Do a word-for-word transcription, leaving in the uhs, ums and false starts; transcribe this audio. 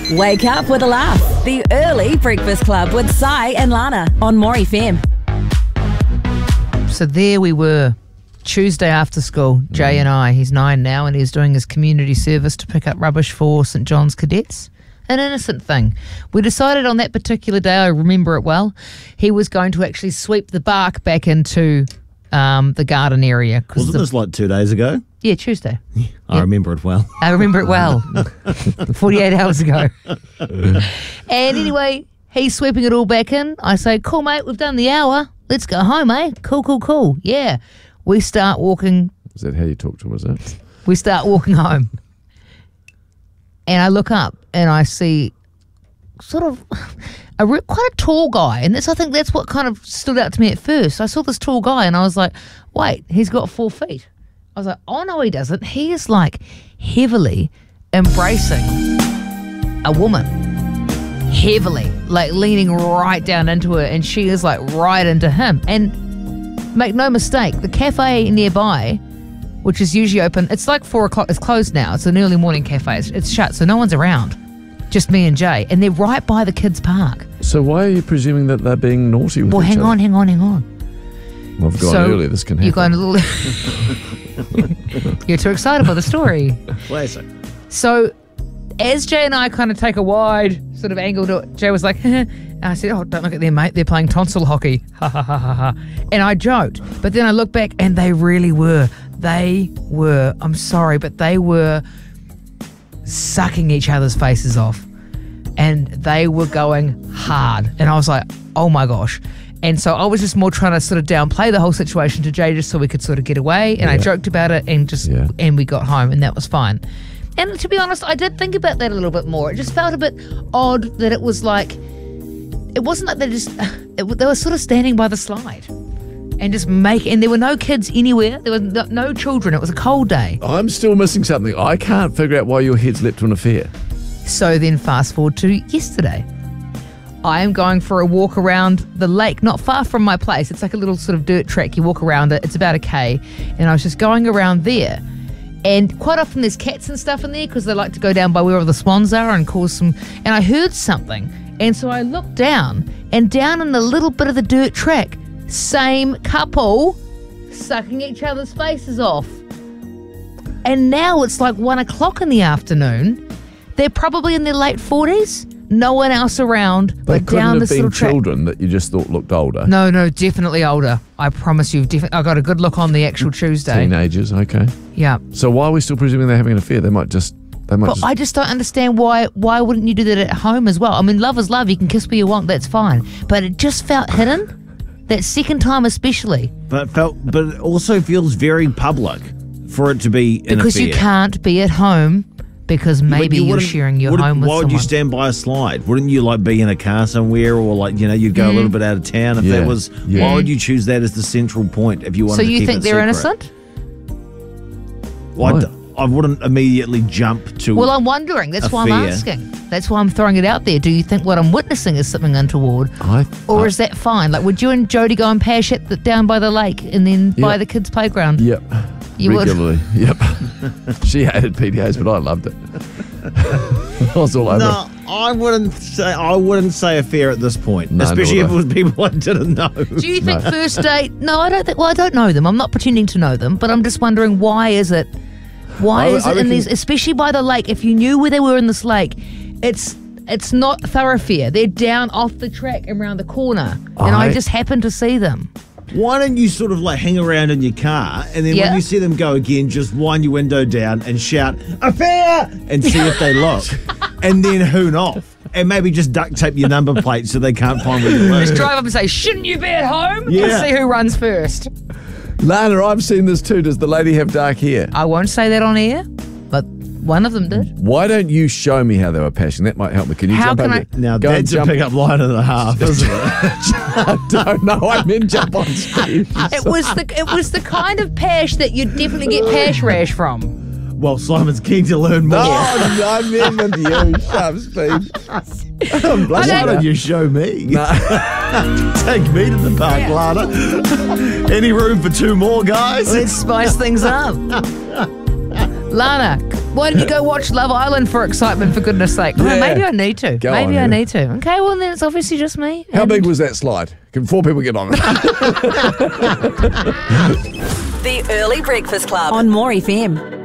Wake up with a laugh. The Early Breakfast Club with Sai and Lana on More F M. So there we were, Tuesday after school, Jay and I. He's nine now and he's doing his community service to pick up rubbish for St John's Cadets. An innocent thing. We decided on that particular day, I remember it well, he was going to actually sweep the bark back into um, the garden area. Wasn't the, this like two days ago? Yeah, Tuesday. I Yeah. remember it well. I remember it well. forty-eight hours ago. And anyway, he's sweeping it all back in. I say, cool, mate, we've done the hour. Let's go home, eh? Cool, cool, cool. Yeah. We start walking. Is that how you talk to him, is it? We start walking home. And I look up and I see sort of a re- quite a tall guy. And that's, I think that's what kind of stood out to me at first. I saw this tall guy and I was like, wait, he's got four feet. I was like, oh, no, he doesn't. He is like heavily embracing a woman. Heavily, like leaning right down into her. And she is like right into him. And make no mistake, the cafe nearby, which is usually open, it's like four o'clock. It's closed now. It's an early morning cafe. It's, it's shut, so no one's around. Just me and Jay. And they're right by the kids' park. So why are you presuming that they're being naughty with Well, each hang other? on, hang on, hang on. Well, I've gone So, earlier. This can happen. You're going a little... You're too excited by the story. Classic. So, as Jay and I kind of take a wide sort of angle to it, Jay was like, and I said, oh, don't look at them, mate. They're playing tonsil hockey. Ha, ha, ha, ha, ha. And I joked. But then I looked back and they really were. They were, I'm sorry, but they were sucking each other's faces off. And they were going hard. And I was like, oh my gosh. And so I was just more trying to sort of downplay the whole situation to Jay just so we could sort of get away. And Yeah. I joked about it and just, Yeah. and we got home and that was fine. And to be honest, I did think about that a little bit more. It just felt a bit odd that it was like, it wasn't like they just, it, they were sort of standing by the slide and just make, and there were no kids anywhere. There were no, no children. It was a cold day. I'm still missing something. I can't figure out why your head's leapt to an affair. So then fast forward to yesterday. I am going for a walk around the lake, not far from my place. It's like a little sort of dirt track. You walk around it. It's about a K. And I was just going around there. And quite often there's cats and stuff in there because they like to go down by where all the swans are and cause some... And I heard something. And so I looked down, and down in the little bit of the dirt track, same couple sucking each other's faces off. And now it's like one o'clock in the afternoon. They're probably in their late forties. No one else around, They but couldn't down have this been little track. children that you just thought looked older. No, no, definitely older. I promise you. Defi- I got a good look on the actual Tuesday. Teenagers, okay. Yeah. So why are we still presuming they're having an affair? They might just... They might But just I just don't understand why why wouldn't you do that at home as well? I mean, love is love. You can kiss where you want. That's fine. But it just felt hidden. That second time especially. But it felt, but it also feels very public for it to be an Because affair. you can't be at home because maybe you you're wouldn't- sharing your wouldn't- home with Why would someone. you stand by a slide? Wouldn't you like be in a car somewhere, or like you know you'd go a little bit out of town if Yeah. that was? Yeah. Why would you choose that as the central point if you wanted so to you keep think it they're secret? innocent? Well, I Why? d- I wouldn't immediately jump to. Well, I'm wondering. That's why I'm affair. asking. That's why I'm throwing it out there. Do you think what I'm witnessing is something untoward? I, Or I- is that fine? Like, would you and Jody go and pash it th- down by the lake and then by Yeah. the kids' playground? Yep. You would? Regularly. Yep. She hated P D As, but I loved it. I was all over no, it. I wouldn't say. I wouldn't say affair at this point, No, especially nor if it would was people I didn't know. Do you think first date? No, I don't think. Well, I don't know them. I'm not pretending to know them, but I'm just wondering why is it? Why I- is I it in reckon- these, especially by the lake? If you knew where they were in this lake, it's it's not thoroughfare. They're down off the track and around the corner, and I, I- just happened to see them. Why don't you sort of like hang around in your car, and then Yeah. when you see them go again, just wind your window down and shout "affair" and see if they look, and then hoon off, and maybe just duct tape your number plate so they can't find where you Just live. drive up and say, "Shouldn't you be at home?" Yeah. And see who runs first. Lana, I've seen this too. Does the lady have dark hair? I won't say that on air, but one of them did. Why don't you show me how they were pashing? That might help me. Can you How jump can over I- there? Now Go and that's a jump- pickup line and a half, isn't it? I don't know. I meant jump on speed. It was the it was the kind of pash that you'd definitely get pash rash from. Well, Simon's keen to learn more. No, I meant with you. Sharp speed. I'm Why blushing. don't you show me? No. Take me to the park, Lana. Any room for two more guys? Let's spice things up. Lana, Why don't you go watch Love Island for excitement, for goodness sake? Oh, Yeah. maybe I need to. Go maybe on, I yeah. need to. Okay, well, then it's obviously just me. How and- big was that slide? Can four people get on it? The Early Breakfast Club on More F M.